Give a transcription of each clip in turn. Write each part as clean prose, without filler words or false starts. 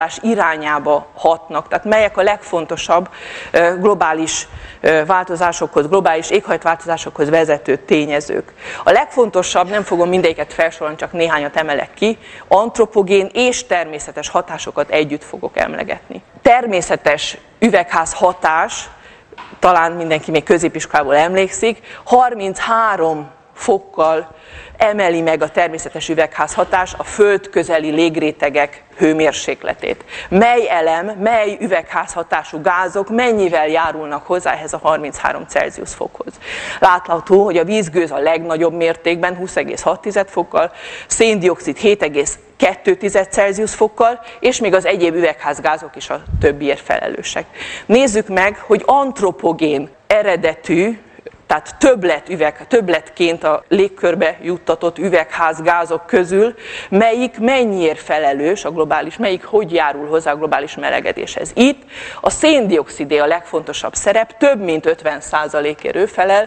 irányába hatnak, tehát melyek a legfontosabb globális változásokhoz, globális éghajlatváltozásokhoz vezető tényezők. A legfontosabb, nem fogom mindegyiket felsorolni, csak néhányat emelek ki, antropogén és természetes hatásokat együtt fogok emlegetni. Természetes üvegház hatás, talán mindenki még középiskolából emlékszik, 33 fokkal emeli meg a természetes üvegházhatás a föld közeli légrétegek hőmérsékletét. Mely elem, mely üvegházhatású gázok mennyivel járulnak hozzá ehhez a 33 Celsius fokhoz. Látható, hogy a vízgőz a legnagyobb mértékben 20,6 fokkal, széndioxid 7,2 Celsius fokkal, és még az egyéb üvegházgázok is a többiért felelősek. Nézzük meg, hogy antropogén eredetű, tehát többletként a légkörbe juttatott üvegházgázok közül, melyik mennyiért felelős a globális, melyik hogy járul hozzá a globális melegedéshez. Itt a széndioxidé a legfontosabb szerep, több mint 50%-ért ő felel,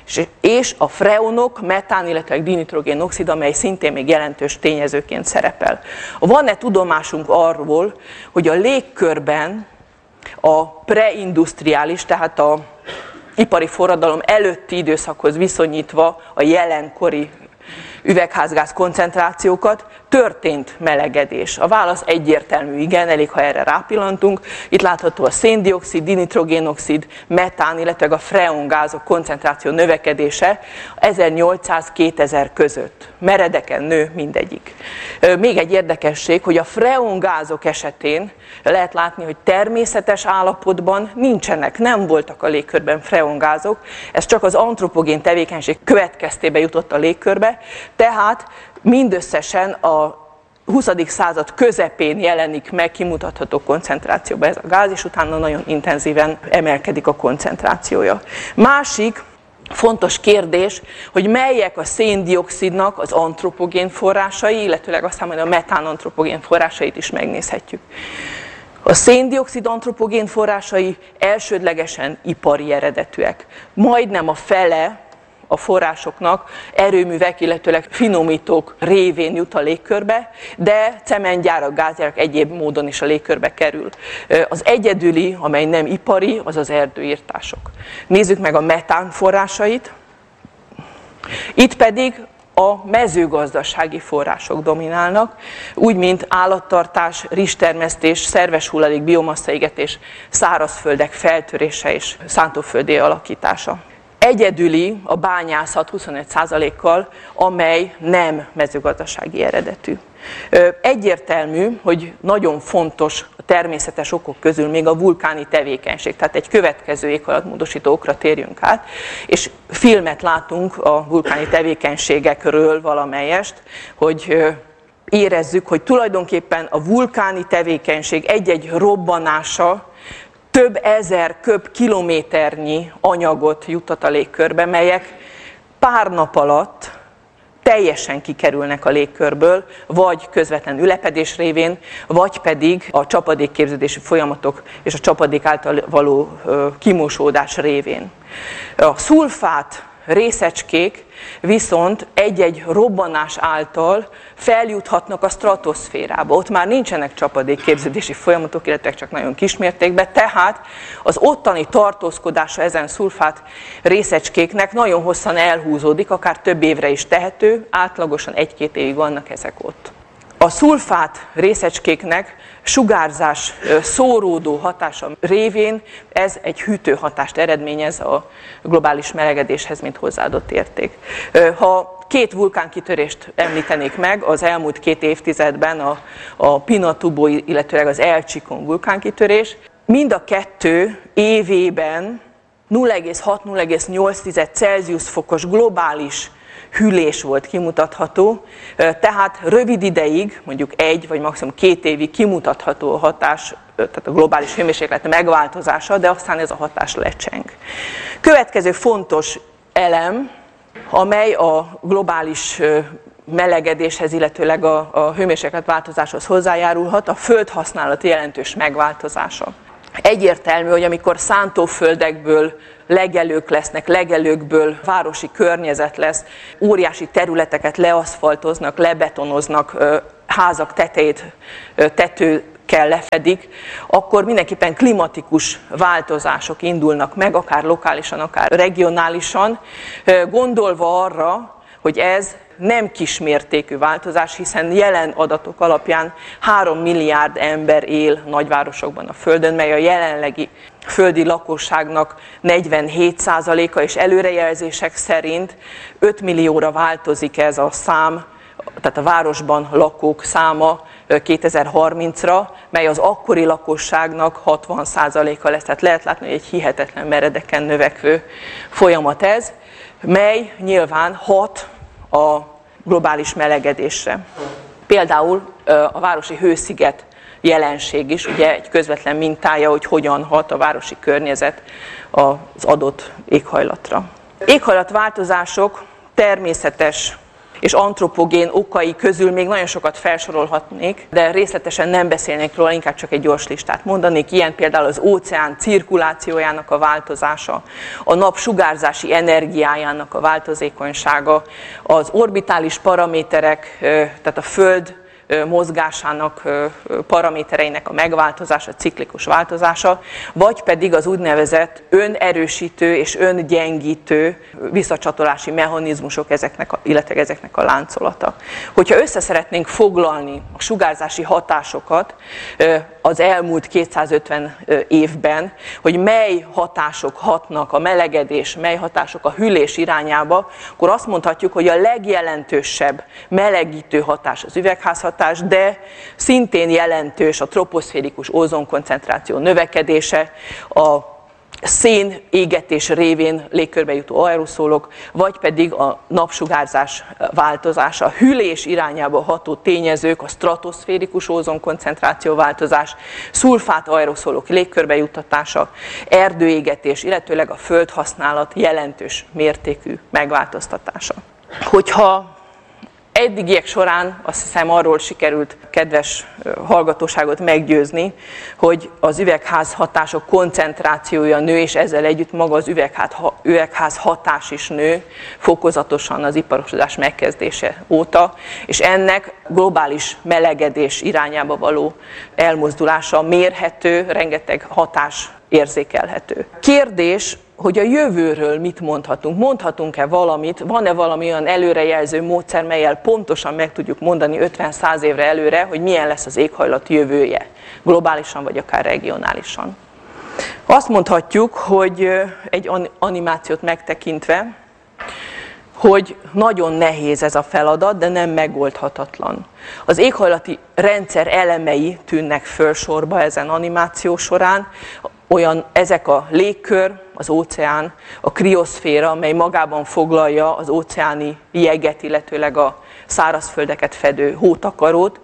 és a freonok, metán, illetve dinitrogén-oxid, amely szintén még jelentős tényezőként szerepel. Van-e tudomásunk arról, hogy a légkörben a preindustriális, tehát a ipari forradalom előtti időszakhoz viszonyítva a jelenkori üvegházgáz koncentrációkat, történt melegedés? A válasz egyértelmű igen, elég ha erre rápillantunk. Itt látható a széndioxid, dinitrogénoxid, metán, illetve a freongázok koncentráció növekedése 1800-2000 között. Meredeken nő mindegyik. Még egy érdekesség, hogy a freongázok esetén lehet látni, hogy természetes állapotban nincsenek, nem voltak a légkörben freongázok, ez csak az antropogén tevékenység következtében jutott a légkörbe, tehát mindösszesen a 20. század közepén jelenik meg kimutatható koncentrációban ez a gáz, és utána nagyon intenzíven emelkedik a koncentrációja. Másik fontos kérdés, hogy melyek a széndioxidnak az antropogén forrásai, illetőleg aztán majd a metán antropogén forrásait is megnézhetjük. A széndioxid antropogén forrásai elsődlegesen ipari eredetűek. Majdnem a fele a forrásoknak erőművek, illetőleg finomítók révén jut a légkörbe, de cementgyárak, gázgyárak egyéb módon is a légkörbe kerül. Az egyedüli, amely nem ipari, az az erdőirtások. Nézzük meg a metán forrásait. Itt pedig a mezőgazdasági források dominálnak, úgy, mint állattartás, rizstermesztés, szerves hulladék, biomasszaégetés, szárazföldek feltörése és szántóföldé alakítása. Egyedüli a bányászat 25%-kal, amely nem mezőgazdasági eredetű. Egyértelmű, hogy nagyon fontos a természetes okok közül még a vulkáni tevékenység, tehát egy következő éghajlatmódosító okra térjünk át, és filmet látunk a vulkáni tevékenységekről valamelyest, hogy érezzük, hogy tulajdonképpen a vulkáni tevékenység egy-egy robbanása több ezer köbkilométernyi anyagot juttat a légkörbe, melyek pár nap alatt teljesen kikerülnek a légkörből, vagy közvetlen ülepedés révén, vagy pedig a csapadékképződési folyamatok és a csapadék által való kimosódás révén. A szulfát részecskék viszont egy-egy robbanás által feljuthatnak a stratoszférába. Ott már nincsenek csapadékképződési folyamatok, illetve csak nagyon kismértékben, tehát az ottani tartózkodása ezen szulfát részecskéknek nagyon hosszan elhúzódik, akár több évre is tehető, átlagosan 1-2 évig vannak ezek ott. A szulfát részecskéknek sugárzás szóródó hatása révén ez egy hűtőhatást eredményez a globális melegedéshez, mint hozzáadott érték. Ha 2 vulkánkitörést említenék meg az elmúlt 2 évtizedben, a Pinatubo, illetőleg az El Chico vulkánkitörés, mind a 2 évében 0,6-0,8 Celsius fokos globális hűlés volt kimutatható, tehát rövid ideig, mondjuk 1 vagy maximum 2 évig kimutatható a hatás, tehát a globális hőmérséklet megváltozása, de aztán ez a hatás lecseng. Következő fontos elem, amely a globális melegedéshez, illetőleg a hőmérséklet változáshoz hozzájárulhat, a földhasználati jelentős megváltozása. Egyértelmű, hogy amikor szántóföldekből legelők lesznek, legelőkből városi környezet lesz, óriási területeket leaszfaltoznak, lebetonoznak, házak tetejét tetők kell lefedik, akkor mindenképpen klimatikus változások indulnak meg, akár lokálisan, akár regionálisan, gondolva arra, hogy ez nem kismértékű változás, hiszen jelen adatok alapján 3 milliárd ember él nagyvárosokban a Földön, mely a jelenlegi földi lakosságnak 47%-a, és előrejelzések szerint 5 millióra változik ez a szám, tehát a városban lakók száma 2030-ra, mely az akkori lakosságnak 60%-a lesz. Tehát lehet látni, hogy egy hihetetlen meredeken növekvő folyamat ez, mely nyilván hat a globális melegedésre. Például a városi hősziget jelenség is, ugye egy közvetlen mintája, hogy hogyan hat a városi környezet az adott éghajlatra. Éghajlatváltozások természetes és antropogén okai közül még nagyon sokat felsorolhatnék, de részletesen nem beszélnék róla, inkább csak egy gyors listát mondanék. Ilyen például az óceán cirkulációjának a változása, a nap sugárzási energiájának a változékonysága, az orbitális paraméterek, tehát a Föld mozgásának paramétereinek a megváltozása, ciklikus változása, vagy pedig az úgynevezett önerősítő és öngyengítő visszacsatolási mechanizmusok, illetve ezeknek a láncolata. Hogyha össze szeretnénk foglalni a sugárzási hatásokat az elmúlt 250 évben, hogy mely hatások hatnak a melegedés, mely hatások a hűlés irányába, akkor azt mondhatjuk, hogy a legjelentősebb melegítő hatás az üvegházhatás, de szintén jelentős a troposzférikus ózonkoncentráció növekedése, a szén égetés révén légkörbe jutó aeroszolok, vagy pedig a napsugárzás változása. A hűlés irányába ható tényezők, a stratoszférikus ózonkoncentráció változás, szulfát aeroszolok légkörbe juttatása, erdőégetés, illetőleg a földhasználat jelentős mértékű megváltoztatása. Hogyha eddigiek során azt hiszem arról sikerült kedves hallgatóságot meggyőzni, hogy az üvegházhatások koncentrációja nő, és ezzel együtt maga az üvegházhatás is nő fokozatosan az iparosodás megkezdése óta, és ennek globális melegedés irányába való elmozdulása mérhető, rengeteg hatás érzékelhető. Kérdés, hogy a jövőről mit mondhatunk? Mondhatunk-e valamit? Van-e valami olyan előrejelző módszer, mellyel pontosan meg tudjuk mondani 50-100 évre előre, hogy milyen lesz az éghajlat jövője, globálisan vagy akár regionálisan? Azt mondhatjuk, hogy egy animációt megtekintve, hogy nagyon nehéz ez a feladat, de nem megoldhatatlan. Az éghajlati rendszer elemei tűnnek föl sorba ezen animáció során, ezek a légkör, az óceán, a krioszféra, amely magában foglalja az óceáni jeget, illetőleg a szárazföldeket fedő hótakarót,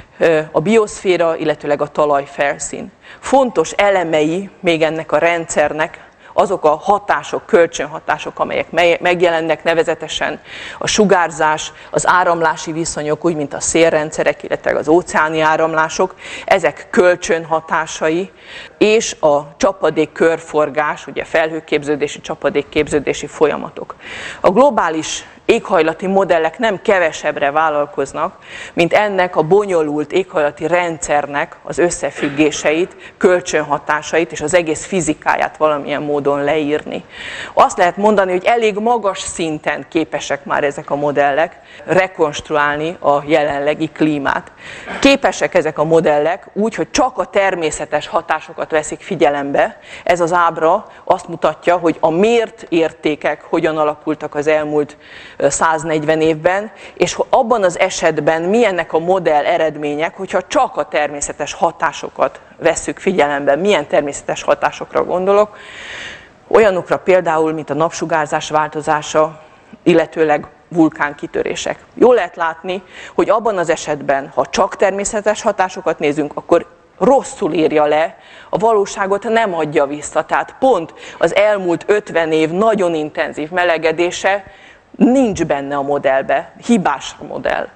a bioszféra, illetőleg a talajfelszín. Fontos elemei még ennek a rendszernek azok a hatások, kölcsönhatások, amelyek megjelennek, nevezetesen a sugárzás, az áramlási viszonyok, úgy mint a szélrendszerek, illetve az óceáni áramlások, ezek kölcsönhatásai, és a csapadék-körforgás, ugye felhőképződési, csapadékképződési folyamatok. A globális éghajlati modellek nem kevesebbre vállalkoznak, mint ennek a bonyolult éghajlati rendszernek az összefüggéseit, kölcsönhatásait és az egész fizikáját valamilyen módon leírni. Azt lehet mondani, hogy elég magas szinten képesek már ezek a modellek rekonstruálni a jelenlegi klímát. Képesek ezek a modellek úgy, hogy csak a természetes hatásokat veszik figyelembe. Ez az ábra azt mutatja, hogy a mért értékek hogyan alakultak az elmúlt 140 évben, és abban az esetben milyennek a modell eredmények, hogyha csak a természetes hatásokat vesszük figyelembe. Milyen természetes hatásokra gondolok? Olyanokra például, mint a napsugárzás változása, illetőleg vulkánkitörések. Jól lehet látni, hogy abban az esetben, ha csak természetes hatásokat nézünk, akkor rosszul írja le, a valóságot nem adja vissza. Tehát pont az elmúlt 50 év nagyon intenzív melegedése nincs benne a modellbe, hibás a modell.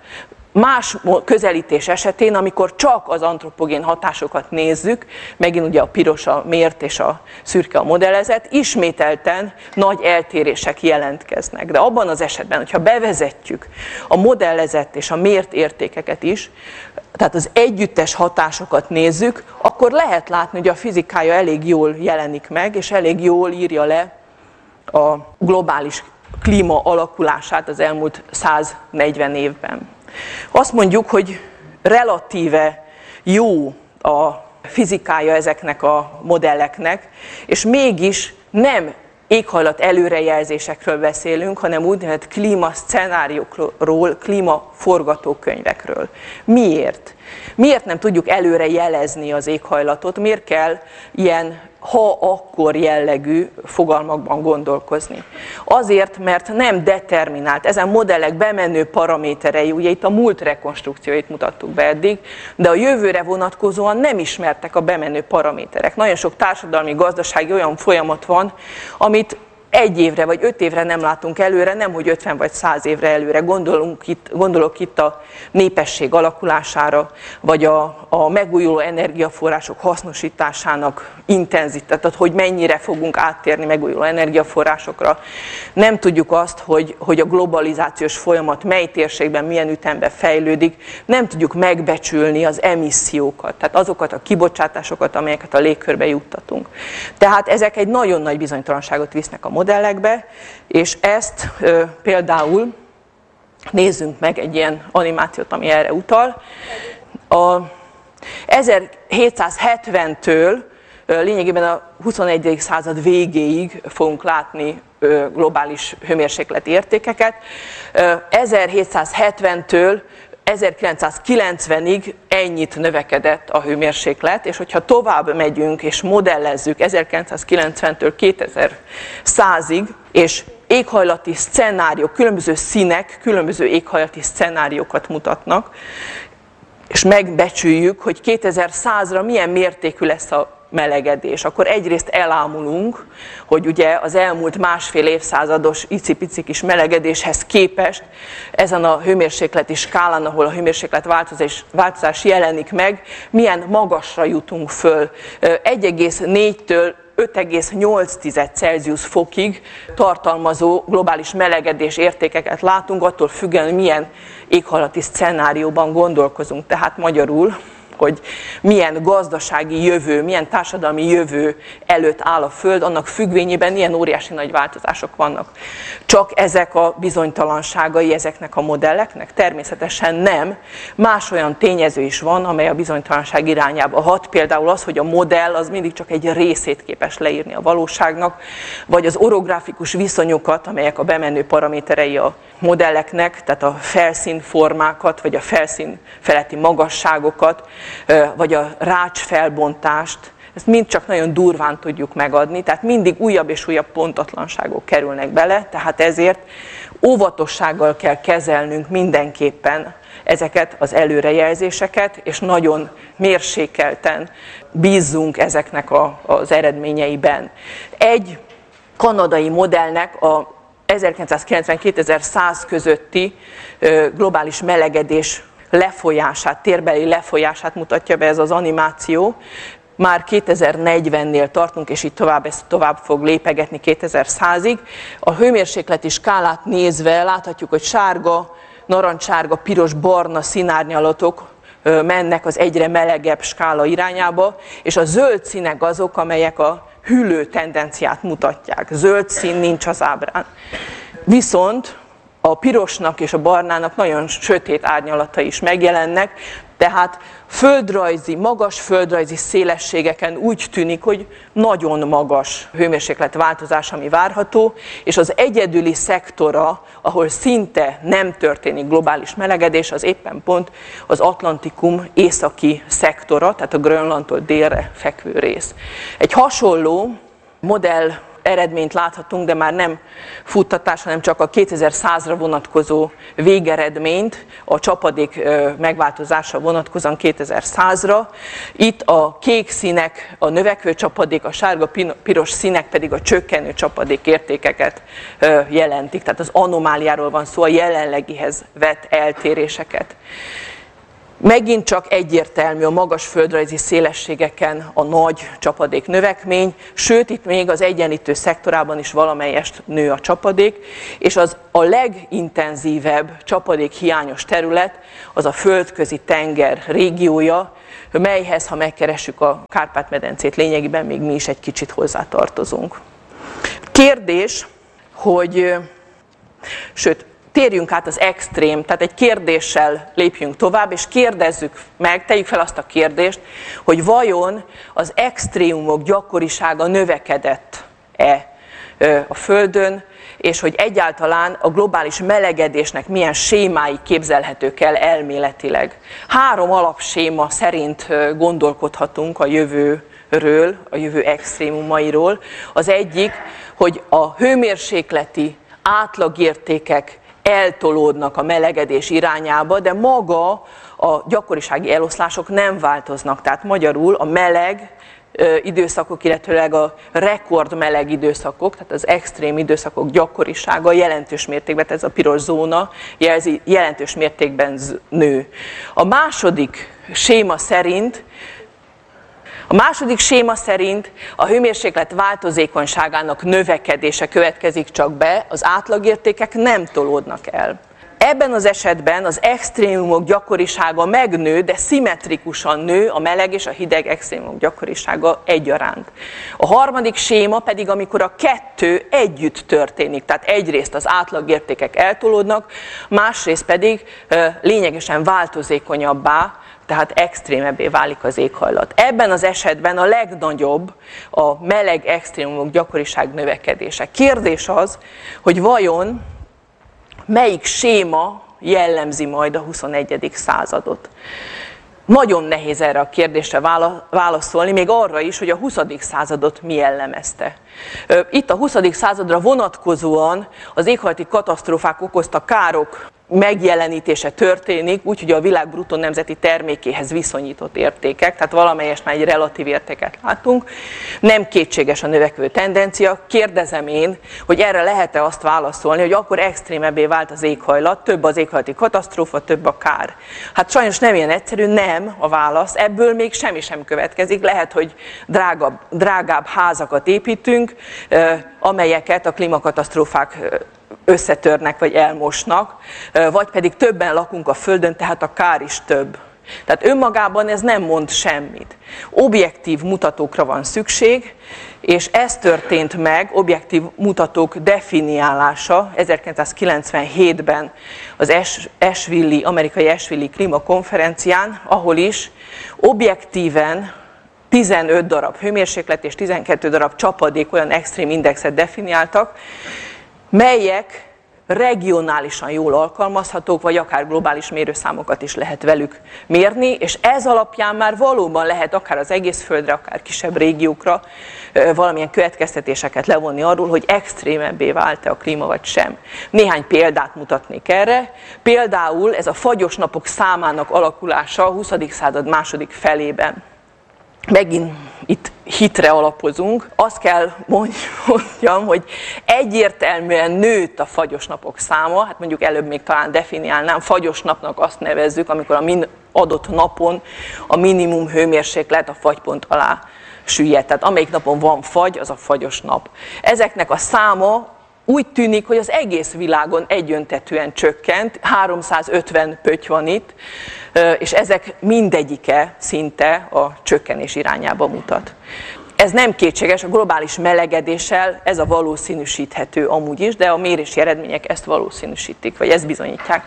Más közelítés esetén, amikor csak az antropogén hatásokat nézzük, megint ugye a piros a mért és a szürke a modellezett, ismételten nagy eltérések jelentkeznek. De abban az esetben, hogyha bevezetjük a modellezett és a mért értékeket is, tehát az együttes hatásokat nézzük, akkor lehet látni, hogy a fizikája elég jól jelenik meg, és elég jól írja le a globális klíma alakulását az elmúlt 140 évben. Azt mondjuk, hogy relatíve jó a fizikája ezeknek a modelleknek, és mégis nem éghajlat előrejelzésekről beszélünk, hanem úgynevezett klímaszcenáriókról, klímaforgatókönyvekről. Miért? Miért nem tudjuk előre jelezni az éghajlatot? Miért kell ilyen ha-akkor jellegű fogalmakban gondolkozni? Azért, mert nem determinált. Ezen modellek bemenő paraméterei, ugye itt a múlt rekonstrukcióit mutattuk be eddig, de a jövőre vonatkozóan nem ismertek a bemenő paraméterek. Nagyon sok társadalmi, gazdasági olyan folyamat van, amit 1 évre vagy 5 évre nem látunk előre, nemhogy 50 vagy 100 évre előre. Gondolok itt a népesség alakulására, vagy a megújuló energiaforrások hasznosításának intenzitása, tehát hogy mennyire fogunk áttérni megújuló energiaforrásokra. Nem tudjuk azt, hogy a globalizációs folyamat mely térségben milyen ütemben fejlődik, nem tudjuk megbecsülni az emissziókat, tehát azokat a kibocsátásokat, amelyeket a légkörbe juttatunk. Tehát ezek egy nagyon nagy bizonytalanságot visznek a modellekbe, és ezt például nézzünk meg egy ilyen animációt, ami erre utal. A 1770-től lényegében a 21. század végéig fogunk látni globális hőmérsékleti értékeket. 1770-től 1990-ig ennyit növekedett a hőmérséklet, és hogyha tovább megyünk és modellezzük 1990-től 2100-ig, és éghajlati szcenáriók, különböző színek, különböző éghajlati szcenáriókat mutatnak, és megbecsüljük, hogy 2100-ra milyen mértékű lesz a melegedés, akkor egyrészt elámulunk, hogy ugye az elmúlt másfél évszázados icipici kis melegedéshez képest ezen a hőmérsékleti skálán, ahol a hőmérséklet változás jelenik meg, milyen magasra jutunk föl. 1,4-től 5,8 Celsius fokig tartalmazó globális melegedés értékeket látunk, attól függően, hogy milyen éghajlati szcenárióban gondolkozunk. Tehát magyarul, hogy milyen gazdasági jövő, milyen társadalmi jövő előtt áll a Föld, annak függvényében ilyen óriási nagy változások vannak. Csak ezek a bizonytalanságai ezeknek a modelleknek? Természetesen nem. Más olyan tényező is van, amely a bizonytalanság irányába hat. Például az, hogy a modell az mindig csak egy részét képes leírni a valóságnak, vagy az orográfikus viszonyokat, amelyek a bemenő paraméterei a modelleknek, tehát a felszínformákat, vagy a felszín feletti magasságokat, vagy a rácsfelbontást, ezt mind csak nagyon durván tudjuk megadni, tehát mindig újabb és újabb pontatlanságok kerülnek bele, tehát ezért óvatossággal kell kezelnünk mindenképpen ezeket az előrejelzéseket, és nagyon mérsékelten bízzunk ezeknek az eredményeiben. Egy kanadai modellnek a 1990-2100 közötti globális melegedés lefolyását, térbeli lefolyását mutatja be ez az animáció. Már 2040-nél tartunk, és így tovább fog lépegetni 2100-ig. A hőmérsékleti skálát nézve láthatjuk, hogy sárga, narancssárga, piros, barna színárnyalatok mennek az egyre melegebb skála irányába, és a zöld színek azok, amelyek a hűlő tendenciát mutatják. Zöld szín nincs az ábrán. Viszont a pirosnak és a barnának nagyon sötét árnyalatai is megjelennek, tehát magas földrajzi szélességeken úgy tűnik, hogy nagyon magas hőmérsékletváltozás, ami várható, és az egyedüli szektora, ahol szinte nem történik globális melegedés, az éppen pont az Atlantikum északi szektora, tehát a Grönlandtól délre fekvő rész. Egy hasonló modell eredményt láthatunk, de már nem futtatás, hanem csak a 2100-ra vonatkozó végeredményt, a csapadék megváltozása vonatkozóan 2100-ra. Itt a kék színek a növekvő csapadék, a sárga-piros színek pedig a csökkenő csapadék értékeket jelentik. Tehát az anomáliáról van szó, a jelenlegihez vett eltéréseket. Megint csak egyértelmű a magas földrajzi szélességeken a nagy csapadék növekmény, sőt itt még az egyenlítő szektorában is valamelyest nő a csapadék, és az a legintenzívebb csapadék hiányos terület az a földközi tenger régiója, melyhez, ha megkeressük a Kárpát-medencét, lényegében még mi is egy kicsit hozzátartozunk. Kérdés, hogy, sőt, térjünk át az extrém, tehát egy kérdéssel lépjünk tovább, és kérdezzük meg, tegyük fel azt a kérdést, hogy vajon az extrémumok gyakorisága növekedett-e a Földön, és hogy egyáltalán a globális melegedésnek milyen sémái képzelhetők el elméletileg. 3 alapséma szerint gondolkodhatunk a jövőről, a jövő extrémumairól. Az egyik, hogy a hőmérsékleti átlagértékek eltolódnak a melegedés irányába, de maga a gyakorisági eloszlások nem változnak. Tehát magyarul a meleg időszakok, illetőleg a rekordmeleg időszakok, tehát az extrém időszakok gyakorisága jelentős mértékben, ez a piros zóna jelzi, jelentős mértékben nő. A második séma szerint a hőmérséklet változékonyságának növekedése következik csak be, az átlagértékek nem tolódnak el. Ebben az esetben az extrémumok gyakorisága megnő, de szimmetrikusan nő a meleg és a hideg extrémumok gyakorisága egyaránt. A harmadik séma pedig, amikor a kettő együtt történik, tehát egyrészt az átlagértékek eltolódnak, másrészt pedig lényegesen változékonyabbá, tehát extrémebbé válik az éghajlat. Ebben az esetben a legnagyobb a meleg extrémumok gyakoriság növekedése. Kérdés az, hogy vajon melyik séma jellemzi majd a 21. századot. Nagyon nehéz erre a kérdésre válaszolni, még arra is, hogy a 20. századot mi jellemezte. Itt a 20. századra vonatkozóan az éghajlati katasztrófák okozta károk megjelenítése történik, úgyhogy a világ bruttó nemzeti termékéhez viszonyított értékek, tehát valamelyest már egy relatív értéket látunk. Nem kétséges a növekvő tendencia. Kérdezem én, hogy erre lehet-e azt válaszolni, hogy akkor extrémebbé vált az éghajlat, több az éghajlati katasztrófa, több a kár. Hát sajnos nem ilyen egyszerű, nem a válasz, ebből még semmi sem következik. Lehet, hogy drágább házakat építünk, amelyeket a klímakatasztrófák összetörnek vagy elmosnak, vagy pedig többen lakunk a Földön, tehát a kár is több. Tehát önmagában ez nem mond semmit. Objektív mutatókra van szükség, és ez történt meg, objektív mutatók definiálása 1997-ben az amerikai Asheville-i klímakonferencián, ahol is objektíven 15 darab hőmérséklet és 12 darab csapadék olyan extrém indexet definiáltak, melyek regionálisan jól alkalmazhatók, vagy akár globális mérőszámokat is lehet velük mérni, és ez alapján már valóban lehet akár az egész Földre, akár kisebb régiókra valamilyen következtetéseket levonni arról, hogy extrémebbé vált-e a klíma, vagy sem. Néhány példát mutatnék erre. Például ez a fagyos napok számának alakulása a 20. század második felében. Megint itt hitre alapozunk. Azt kell mondjam, hogy egyértelműen nőtt a fagyos napok száma, hát mondjuk előbb még talán definiálnám, fagyos napnak azt nevezzük, amikor a adott napon a minimum hőmérséklet a fagypont alá süllyed. Tehát amelyik napon van fagy, az a fagyos nap. Ezeknek a száma úgy tűnik, hogy az egész világon egyöntetűen csökkent, 350 pötty van itt, és ezek mindegyike szinte a csökkenés irányába mutat. Ez nem kétséges, a globális melegedéssel ez a valószínűsíthető amúgy is, de a mérési eredmények ezt valószínűsítik, vagy ezt bizonyítják.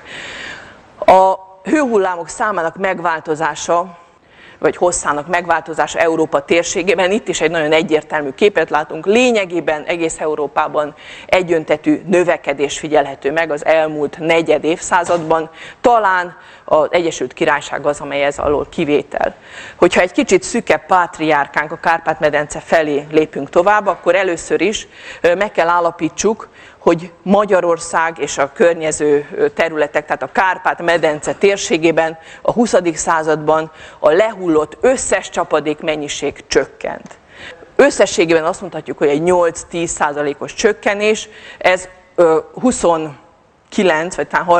A hőhullámok számának megváltozása, vagy hosszának megváltozása Európa térségében, itt is egy nagyon egyértelmű képet látunk. Lényegében egész Európában egyöntetű növekedés figyelhető meg az elmúlt negyed évszázadban. Talán az Egyesült Királyság az, amely ez alól kivétel. Hogyha egy kicsit szűkebb pátriárkánk a Kárpát-medence felé lépünk tovább, akkor először is meg kell állapítsuk, hogy Magyarország és a környező területek, tehát a Kárpát-medence térségében a 20. században a lehullott összes csapadék mennyiség csökkent. Összességében azt mondhatjuk, hogy egy 8-10%-os csökkenés, ez 29 vagy talán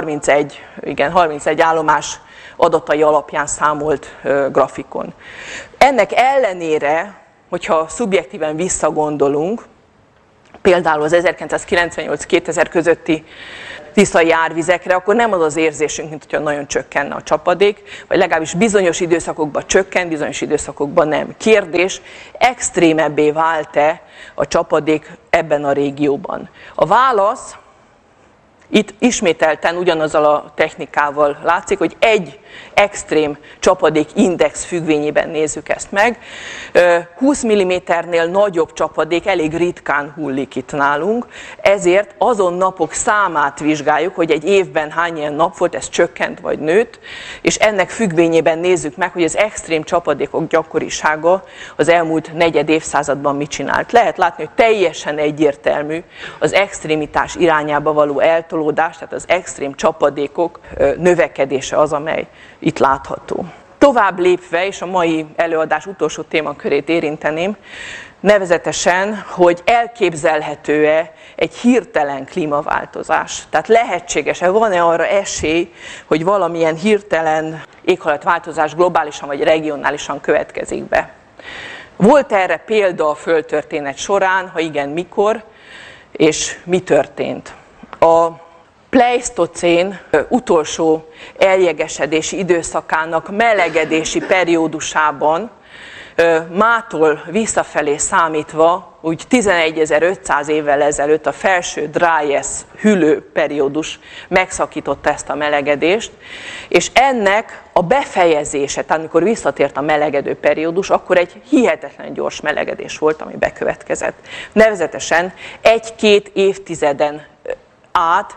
31 állomás adatai alapján számolt grafikon. Ennek ellenére, hogyha szubjektíven visszagondolunk, például az 1998-2000 közötti tiszai árvizekre, akkor nem az az érzésünk, mint hogyha nagyon csökkenne a csapadék, vagy legalábbis bizonyos időszakokban csökken, bizonyos időszakokban nem. Kérdés, extrémebbé vált-e a csapadék ebben a régióban? A válasz itt ismételten ugyanazzal a technikával látszik, hogy egy extrém csapadék index függvényében nézzük ezt meg. 20 mm-nél nagyobb csapadék elég ritkán hullik itt nálunk, ezért azon napok számát vizsgáljuk, hogy egy évben hány ilyen nap volt, ez csökkent vagy nőtt, és ennek függvényében nézzük meg, hogy az extrém csapadékok gyakorisága az elmúlt negyed évszázadban mit csinált. Lehet látni, hogy teljesen egyértelmű az extrémitás irányába való eltolódás, tehát az extrém csapadékok növekedése az, amely itt látható. Tovább lépve, és a mai előadás utolsó témakörét érinteném, nevezetesen, hogy elképzelhető-e egy hirtelen klímaváltozás. Tehát lehetséges-e, van-e arra esély, hogy valamilyen hirtelen éghajlatváltozás globálisan vagy regionálisan következik be. Volt erre példa a földtörténet során, ha igen, mikor, és mi történt? A pleisztocén utolsó eljegesedési időszakának melegedési periódusában mától visszafelé számítva, úgy 11.500 évvel ezelőtt a felső Dryas hűlő periódus megszakította ezt a melegedést, és ennek a befejezése, tehát amikor visszatért a melegedő periódus, akkor egy hihetetlen gyors melegedés volt, ami bekövetkezett. Nevezetesen 1-2 évtizeden át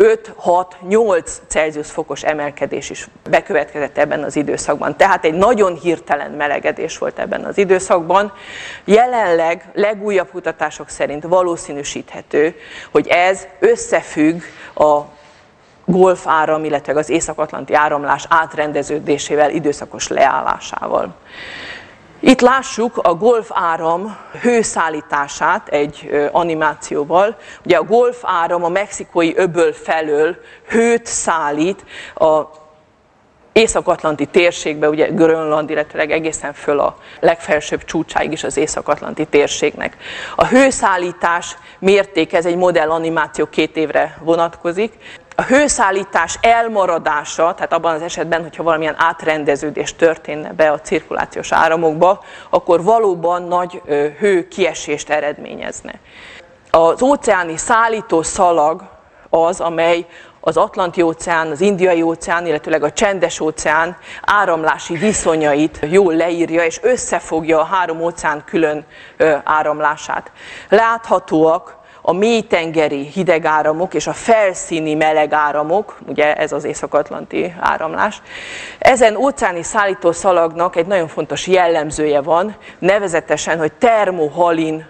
5-6-8 Celsius fokos emelkedés is bekövetkezett ebben az időszakban. Tehát egy nagyon hirtelen melegedés volt ebben az időszakban. Jelenleg legújabb kutatások szerint valószínűsíthető, hogy ez összefügg a Golf áram, illetve az Észak-Atlanti áramlás átrendeződésével, időszakos leállásával. Itt lássuk a Golf áram hőszállítását egy animációval. Ugye a Golf áram a mexikói öböl felől hőt szállít a Észak-Atlanti térségbe, ugye Grönland, illetve egészen föl a legfelsőbb csúcsáig is az Észak-Atlanti térségnek. A hőszállítás mértéke, ez egy modell animáció, 2 évre vonatkozik. A hőszállítás elmaradása, tehát abban az esetben, hogyha valamilyen átrendeződés történne be a cirkulációs áramokba, akkor valóban nagy hőkiesést eredményezne. Az óceáni szállítószalag az, amely az Atlanti-óceán, az Indiai-óceán, illetőleg a Csendes-óceán áramlási viszonyait jól leírja, és összefogja a 3 óceán külön áramlását. Láthatóak a mélytengeri hidegáramok és a felszíni melegáramok, ugye ez az Észak-Atlanti áramlás. Ezen óceáni szállítószalagnak egy nagyon fontos jellemzője van, nevezetesen, hogy termohalin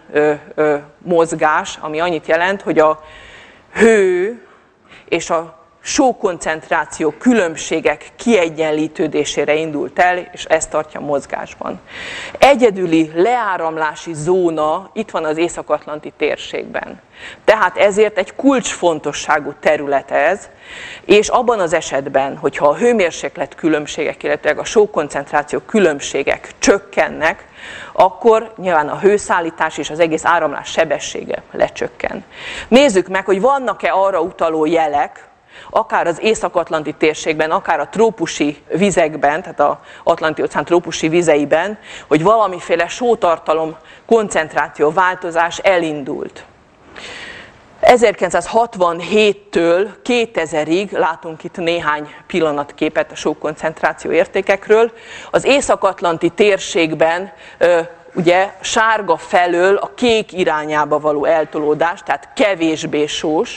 mozgás, ami annyit jelent, hogy a hő és a sókoncentráció különbségek kiegyenlítődésére indult el, és ezt tartja mozgásban. Egyedüli leáramlási zóna itt van az Észak-Atlanti térségben. Tehát ezért egy kulcsfontosságú terület ez, és abban az esetben, hogyha a hőmérséklet különbségek, illetve a sókoncentráció különbségek csökkennek, akkor nyilván a hőszállítás és az egész áramlás sebessége lecsökken. Nézzük meg, hogy vannak-e arra utaló jelek, akár az Észak-Atlanti térségben, akár a trópusi vizekben, tehát az Atlanti-óceán trópusi vizeiben, hogy valamiféle sótartalom koncentráció változás elindult. 1967-től 2000-ig látunk itt néhány pillanatképet a sókoncentráció értékekről. Az Észak-Atlanti térségben ugye sárga felől a kék irányába való eltolódás, tehát kevésbé sós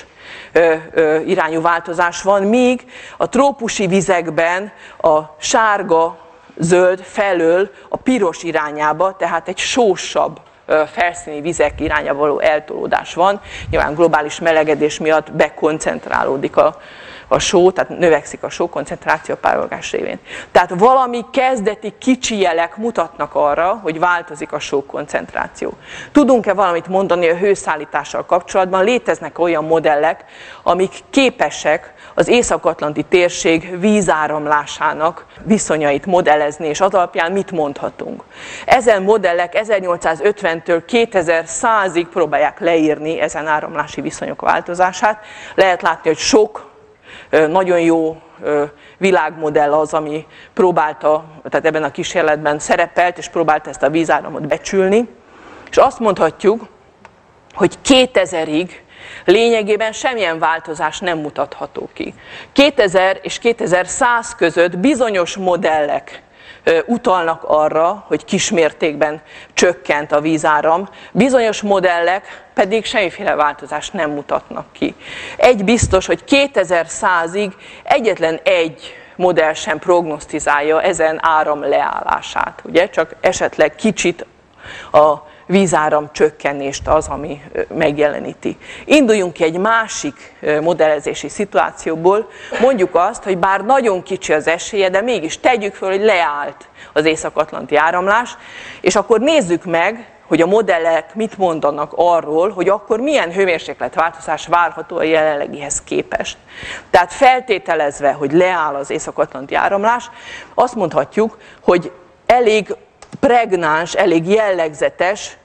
irányú változás van, míg a trópusi vizekben a sárga-zöld felől a piros irányába, tehát egy sósabb felszíni vizek irányába való eltolódás van. Nyilván globális melegedés miatt bekoncentrálódik a só, tehát növekszik a só koncentráció a párolgás révén. Tehát valami kezdeti kicsi jelek mutatnak arra, hogy változik a só koncentráció. Tudunk-e valamit mondani a hőszállítással kapcsolatban? Léteznek olyan modellek, amik képesek az Észak-Atlanti térség vízáramlásának viszonyait modellezni, és az alapján mit mondhatunk. Ezen modellek 1850-től 2100-ig próbálják leírni ezen áramlási viszonyok változását. Lehet látni, hogy sok nagyon jó világmodell az, ami próbálta, tehát ebben a kísérletben szerepelt, és próbálta ezt a vízáramot becsülni. És azt mondhatjuk, hogy 2000-ig lényegében semmilyen változás nem mutatható ki. 2000 és 2100 között bizonyos modellek utalnak arra, hogy kismértékben csökkent a vízáram, bizonyos modellek pedig semmiféle változást nem mutatnak ki. Egy biztos, hogy 2100-ig egyetlen egy modell sem prognosztizálja ezen áram leállását. Ugye? Csak esetleg kicsit a vízáram csökkenést az, ami megjeleníti. Induljunk ki egy másik modellezési szituációból, mondjuk azt, hogy bár nagyon kicsi az esélye, de mégis tegyük fel, hogy leállt az észak-atlanti áramlás, és akkor nézzük meg, hogy a modellek mit mondanak arról, hogy akkor milyen hőmérsékletváltozás várható a jelenlegihez képest. Tehát feltételezve, hogy leáll az észak-atlanti áramlás, azt mondhatjuk, hogy elég pregnáns, elég jellegzetes,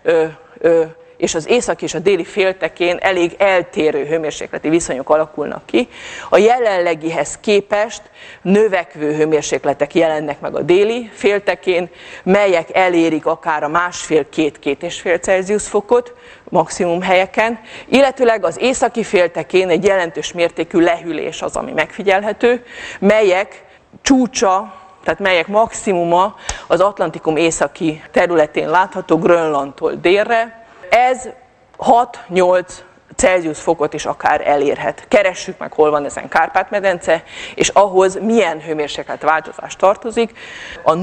és az északi és a déli féltekén elég eltérő hőmérsékleti viszonyok alakulnak ki. A jelenlegihez képest növekvő hőmérsékletek jelennek meg a déli féltekén, melyek elérik akár a 1,5-2,5 Celsius fokot maximum helyeken, illetőleg az északi féltekén egy jelentős mértékű lehűlés az, ami megfigyelhető, melyek csúcsa, tehát melyek maximuma az Atlantikum északi területén látható, Grönlandtól délre. Ez 6-8 Celsius fokot is akár elérhet. Keressük meg, hol van ezen Kárpát-medence, és ahhoz milyen hőmérsékletváltozás tartozik. A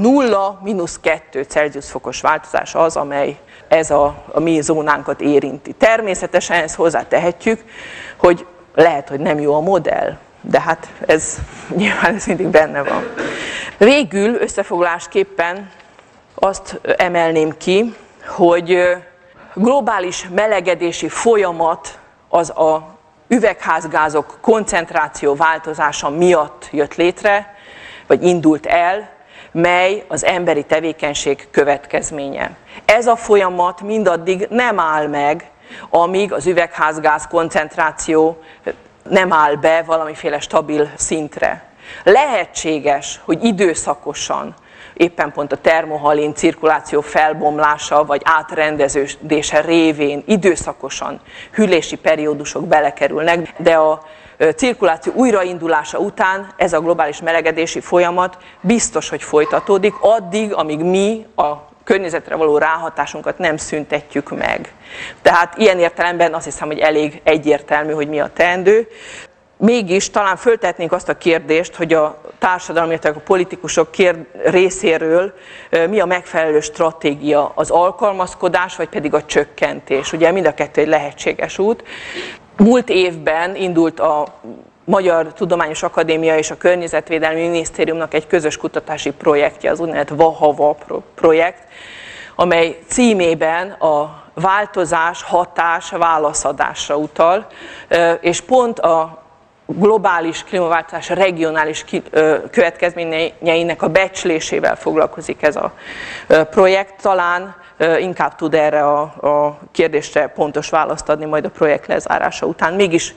0-2 Celsius fokos változás az, amely ez a mi zónánkat érinti. Természetesen ezt hozzátehetjük, hogy lehet, hogy nem jó a modell, de hát nyilván ez mindig benne van. Végül összefoglalásképpen azt emelném ki, hogy globális melegedési folyamat az a üvegházgázok koncentráció változása miatt jött létre, vagy indult el, mely az emberi tevékenység következménye. Ez a folyamat mindaddig nem áll meg, amíg az üvegházgáz koncentráció nem áll be valamiféle stabil szintre. Lehetséges, hogy időszakosan, éppen pont a termohalin cirkuláció felbomlása vagy átrendeződése révén időszakosan hűlési periódusok belekerülnek, de a cirkuláció újraindulása után ez a globális melegedési folyamat biztos, hogy folytatódik, addig, amíg mi a környezetre való ráhatásunkat nem szüntetjük meg. Tehát ilyen értelemben azt hiszem, hogy elég egyértelmű, hogy mi a teendő. Mégis talán föltetnénk azt a kérdést, hogy a társadalom, illetve a politikusok részéről mi a megfelelő stratégia, az alkalmazkodás, vagy pedig a csökkentés. Ugye mind a kettő egy lehetséges út. Múlt évben indult a Magyar Tudományos Akadémia és a Környezetvédelmi Minisztériumnak egy közös kutatási projektje, az úgynevezett VAHAVA projekt, amely címében a változás, hatás, válaszadásra utal, és pont a globális klímaváltozás regionális következményeinek a becslésével foglalkozik ez a projekt. Talán inkább tud erre a kérdésre pontos választ adni majd a projekt lezárása után. Mégis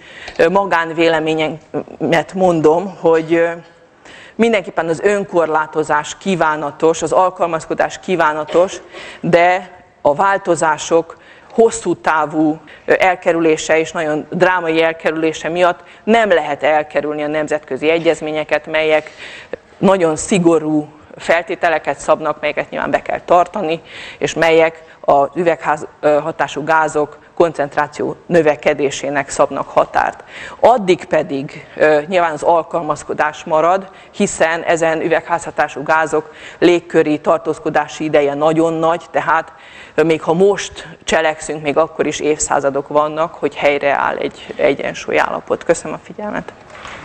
magánvéleményemet mondom, hogy mindenképpen az önkorlátozás kívánatos, az alkalmazkodás kívánatos, de a változások hosszú távú elkerülése és nagyon drámai elkerülése miatt nem lehet elkerülni a nemzetközi egyezményeket, melyek nagyon szigorú feltételeket szabnak, melyeket nyilván be kell tartani, és melyek az üvegházhatású gázok koncentráció növekedésének szabnak határt. Addig pedig nyilván az alkalmazkodás marad, hiszen ezen üvegházhatású gázok légköri tartózkodási ideje nagyon nagy, tehát még ha most cselekszünk, még akkor is évszázadok vannak, hogy helyreáll egy egyensúlyállapot. Köszönöm a figyelmet!